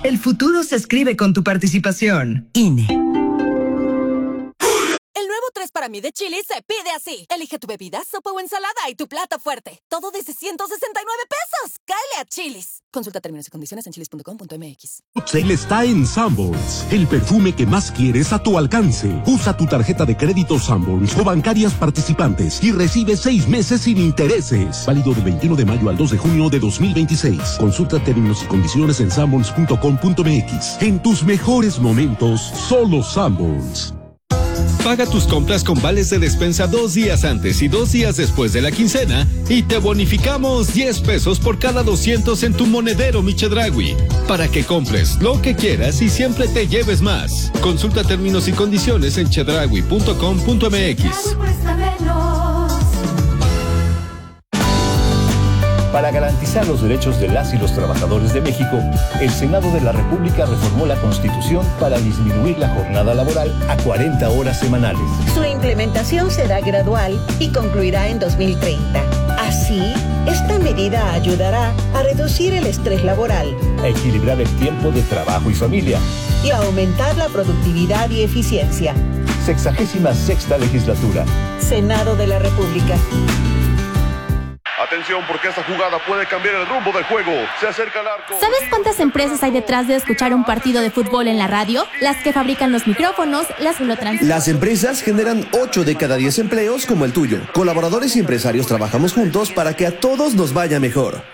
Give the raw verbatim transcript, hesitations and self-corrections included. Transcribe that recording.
El futuro se escribe con tu participación. I N E. El nuevo tres para mí de Chili's se pide así. Elige tu bebida, sopa o ensalada y tu plato fuerte. Todo desde ciento sesenta y nueve pesos. ¡Cáele a Chili's! Consulta términos y condiciones en chilis punto com punto m x. Él está en Sanborns, el perfume que más quieres a tu alcance. Usa tu tarjeta de crédito Sanborns o bancarias participantes y recibe seis meses sin intereses. Válido del veintiuno de mayo al dos de junio de dos mil veintiséis. Consulta términos y condiciones en sanborns punto com punto m x. En tus mejores momentos, solo Sanborns. Paga tus compras con vales de despensa dos días antes y dos días después de la quincena y te bonificamos diez pesos por cada doscientos en tu monedero Mi Chedraui, para que compres lo que quieras y siempre te lleves más. Consulta términos y condiciones en chedraui punto com punto m x. Para garantizar los derechos de las y los trabajadores de México, el Senado de la República reformó la Constitución para disminuir la jornada laboral a cuarenta horas semanales. Su implementación será gradual y concluirá en dos mil treinta. Así, esta medida ayudará a reducir el estrés laboral, a equilibrar el tiempo de trabajo y familia y a aumentar la productividad y eficiencia. Sexagésima sexta legislatura. Senado de la República. Atención, porque esta jugada puede cambiar el rumbo del juego. Se acerca el arco. ¿Sabes cuántas empresas hay detrás de escuchar un partido de fútbol en la radio? Las que fabrican los micrófonos, las que lo transmiten. Las empresas generan ocho de cada diez empleos como el tuyo. Colaboradores y empresarios trabajamos juntos para que a todos nos vaya mejor.